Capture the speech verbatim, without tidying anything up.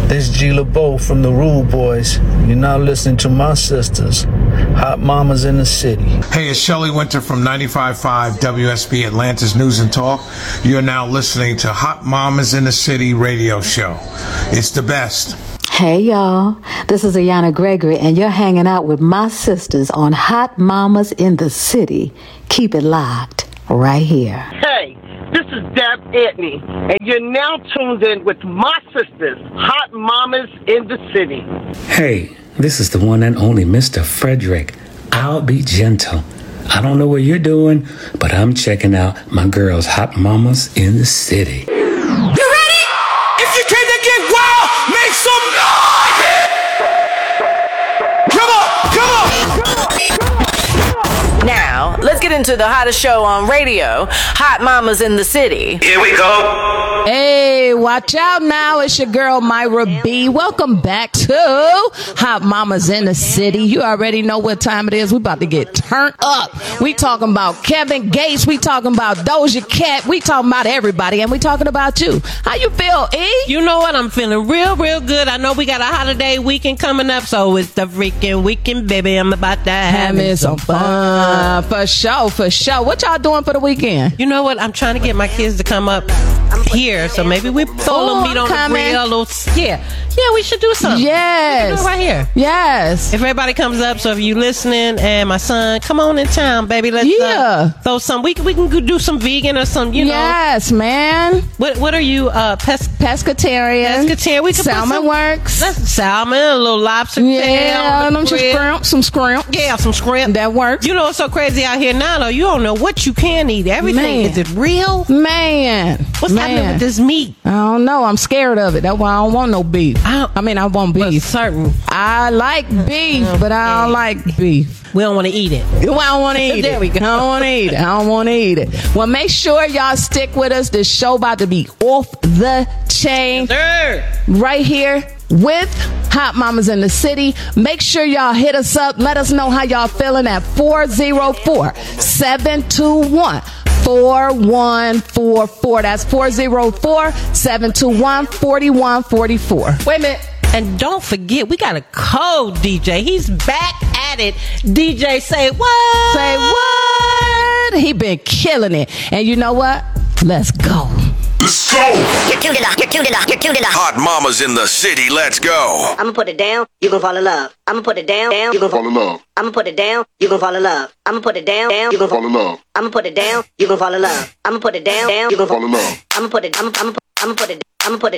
This G LeBeau from the Rude Boys. You're now listening to my sisters, Hot Mamas in the City. Hey, it's Shelley Winter from ninety-five point five W S B Atlanta's News and Talk. You're now listening to Hot Mamas in the City radio show. It's the best. Hey, y'all. This is Ayana Gregory, and you're hanging out with my sisters on Hot Mamas in the City. Keep it locked right here. Hey, this is Deb Antony, and you're now tuned in with my sisters, Hot Mamas in the City. Hey, this is the one and only Mister Frederick. I'll be gentle. I don't know what you're doing, but I'm checking out my girls, Hot Mamas in the City. You ready? If you came to get wild, make some noise! Come on, come on! Now, let's get into the hottest show on radio, Hot Mamas in the City. Here we go. Hey, watch out now. It's your girl, Myra B. Welcome back to Hot Mamas in the City. You already know what time it is. We about to get turned up. We talking about Kevin Gates. We talking about Doja Cat. We talking about everybody, and we talking about you. How you feel, E? You know what? I'm feeling real, real good. I know we got a holiday weekend coming up, so it's the freaking weekend, baby. I'm about to have me some fun. Uh, for sure, for sure. What y'all doing for the weekend? You know what? I'm trying to get my kids to come up here, so maybe we throw a little meat on the grill. Little, yeah, yeah, we should do something. Yes, we can do it right here. Yes. If everybody comes up, so if you listening, and my son, come on in town, baby. Let's yeah. uh, throw some. We can we can do some vegan or some. You know. Yes, man. What what are you? Uh, pes- pescatarian. Pescatarian. We can salmon some, works. That's salmon, a little lobster. Yeah, them some scrimp, some scrimp. Yeah, some scrimp. That works. You know what's so crazy out here now, though? You don't know what you can eat. Everything. Man. Is it real? Man. What's Man. happening with this meat? I don't know. I'm scared of it. That's why I don't want no beef. I, I mean, I want beef. Certain. I like beef, but I don't like beef. We don't want to eat it. I don't want to eat there it. we go. I don't want to eat it. I don't want to eat it. Well, make sure y'all stick with us. This show about to be off the chain. Yes, right here with Hot Mamas in the City. Make sure y'all hit us up. Let us know how y'all feeling at four oh four, seven two one, four one four four. That's four oh four, seven two one, four one four four. Wait a minute. And don't forget, we got a cold D J. He's back at it. D J Say What? Say what? He been killing it. And you know what? Let's go. Let's go. You're tuned enough. You're tuned enough. You're tuned enough. Hot Mamas in the City. Let's go. I'ma put it down. You gon' fall in love. I'ma put it down. Down. You gon' fall in love. I'ma put it down. You gon' fall in love. I'ma put it down. Down. You gon' fall in love. I'ma put it down. You gon' fall in love. I'ma put it down. Down. You gon' fall in love. I'ma put it. I'ma. I'ma. I'ma put it. I'ma put it.